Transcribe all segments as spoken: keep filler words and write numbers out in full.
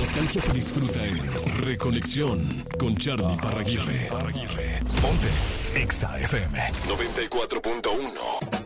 nostalgia se disfruta en Reconexión con Charly Parraguirre. Ponte Exa F M noventa y cuatro punto uno.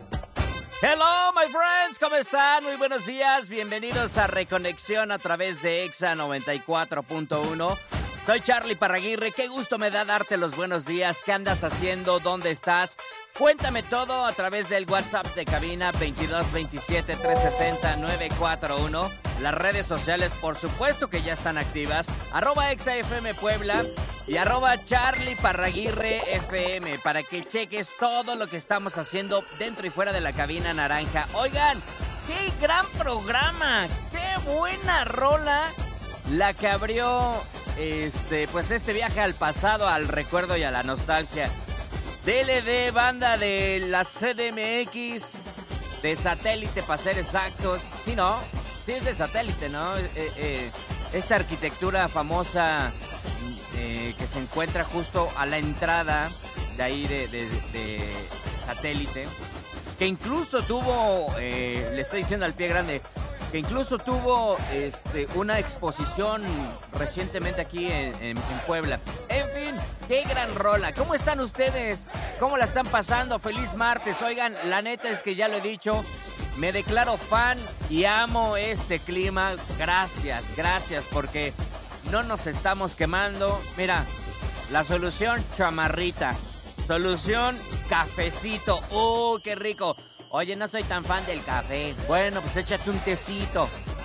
Hello, my friends, ¿cómo están? Muy buenos días, bienvenidos a Reconexión a través de Exa noventa y cuatro punto uno. Soy Charly Parraguirre, qué gusto me da darte los buenos días. ¿Qué andas haciendo? ¿Dónde estás? Cuéntame todo a través del WhatsApp de cabina veintidós veintisiete trescientos sesenta novecientos cuarenta y uno. Las redes sociales, por supuesto que ya están activas. Arroba ExaFM Puebla y arroba Charly Parraguirre F M para que cheques todo lo que estamos haciendo dentro y fuera de la cabina naranja. Oigan, qué gran programa, qué buena rola la que abrió este, pues este viaje al pasado, al recuerdo y a la nostalgia. D L D, banda de la C D M X, de Satélite para ser exactos. Sí, ¿no? Sí es de Satélite, ¿no? Eh, eh, esta arquitectura famosa eh, que se encuentra justo a la entrada de ahí de, de, de Satélite, que incluso tuvo, eh, le estoy diciendo al pie grande, que incluso tuvo este, una exposición recientemente aquí en, en, en Puebla. En fin, qué gran rola. ¿Cómo están ustedes? ¿Cómo la están pasando? Feliz martes. Oigan, la neta es que ya lo he dicho, me declaro fan y amo este clima. Gracias, gracias, porque no nos estamos quemando. Mira, la solución chamarrita, solución cafecito. ¡Uh, qué rico! Oye, no soy tan fan del café. Bueno, pues échate un tecito,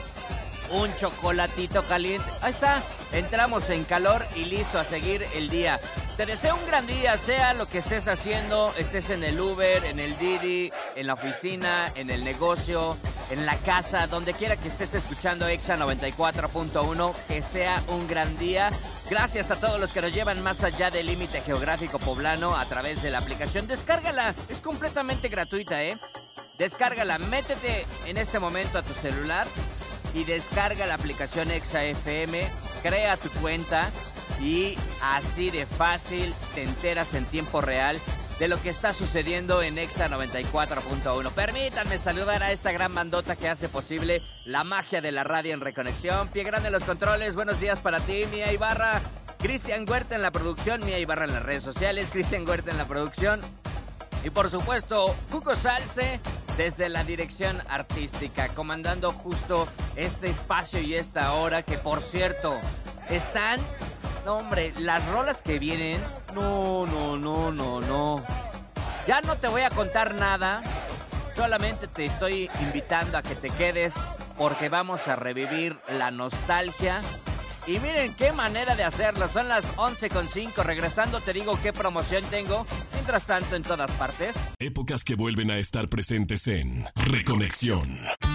un chocolatito caliente. Ahí está, entramos en calor y listo a seguir el día. Te deseo un gran día, sea lo que estés haciendo, estés en el Uber, en el Didi, en la oficina, en el negocio, en la casa, donde quiera que estés escuchando Exa noventa y cuatro punto uno, que sea un gran día. Gracias a todos los que nos llevan más allá del límite geográfico poblano a través de la aplicación. Descárgala, es completamente gratuita, ¿eh? Descárgala, métete en este momento a tu celular y descarga la aplicación Exa F M, crea tu cuenta y así de fácil te enteras en tiempo real de lo que está sucediendo en Exa noventa y cuatro punto uno. Permítanme saludar a esta gran bandota que hace posible la magia de la radio en Reconexión. Pie grande en los controles, buenos días para ti, Mía Ibarra. Cristian Huerta en la producción, Mía Ibarra en las redes sociales, Cristian Huerta en la producción. Y por supuesto, Cuco Salce desde la dirección artística, comandando justo este espacio y esta hora que, por cierto, están... No, hombre, las rolas que vienen... No, no, no, no, no. Ya no te voy a contar nada. Solamente te estoy invitando a que te quedes porque vamos a revivir la nostalgia. Y miren qué manera de hacerlo. Son las once con cinco. Regresando te digo qué promoción tengo. Mientras tanto, en todas partes. Épocas que vuelven a estar presentes en Reconexión.